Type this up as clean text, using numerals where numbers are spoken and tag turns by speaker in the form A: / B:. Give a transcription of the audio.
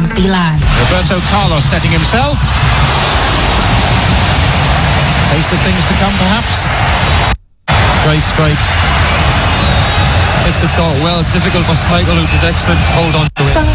A: penampilan.
B: Roberto Carlos setting himself. Taste of things to come, perhaps.
C: Great strike. Hits it so well. Difficult for Schmeichel, who does excellent hold on to it.